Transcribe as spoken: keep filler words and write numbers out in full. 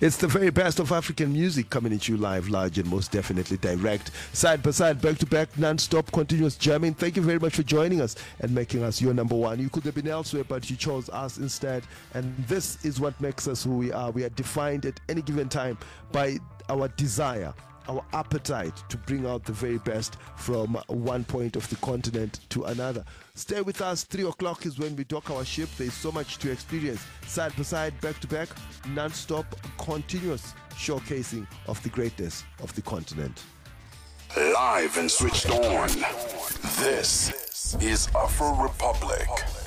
It's the very best of African music coming at you live, large, and most definitely direct. Side by side, back to back, non-stop, continuous jamming. Thank you very much for joining us and making us your number one. You could have been elsewhere, but you chose us instead. And this is what makes us who we are. We are defined at any given time by our desire, our appetite to bring out the very best from one point of the continent to another. Stay with us. Three o'clock is when we dock our ship. There's so much to experience. Side by side, back to back, non-stop, continuous showcasing of the greatness of the continent. Live and switched on. This is Afro Republic.